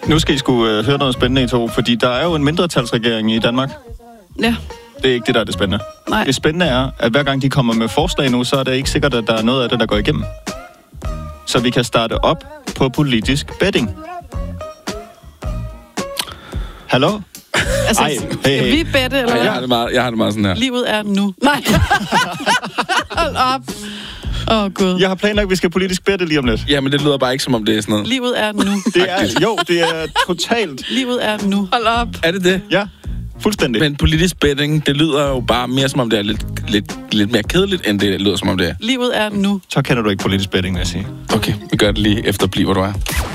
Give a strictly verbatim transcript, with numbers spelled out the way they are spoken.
Nu skal I sgu uh, høre noget spændende i to, fordi der er jo en mindretalsregering i Danmark. Ja. Det er ikke det, der er det spændende. Nej. Det spændende er, at hver gang de kommer med forslag nu, så er det ikke sikkert, at der er noget af det, der går igennem. Så vi kan starte op på politisk betting. Hallo? Altså, Ej, hey, skal hey. vi bette, eller Ej, hvad? jeg, har det meget, jeg har det meget sådan her. Livet er nu. Nej. Hold op. Åh, oh, Gud. Jeg har planlagt, at vi skal politisk bette lige om lidt. Ja, men det lyder bare ikke, som om det er sådan noget. Livet er nu. Det er, jo, det er totalt. Livet er nu. Hold op. Er det det? Ja, fuldstændig. Men politisk betting, det lyder jo bare mere, som om det er lidt, lidt, lidt mere kedeligt, end det lyder, som om det er. Livet er nu. Så kender du ikke politisk betting, vil jeg sige. Okay, vi gør det lige efter Bliv, hvor du er.